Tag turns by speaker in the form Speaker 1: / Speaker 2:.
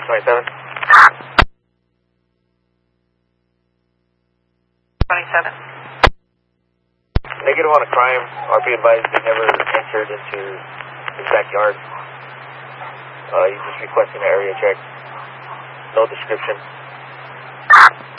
Speaker 1: Phoenix 27.
Speaker 2: 27.
Speaker 1: Negative on a crime. RP advised they never entered into his backyard. He's just requesting an area check. No description.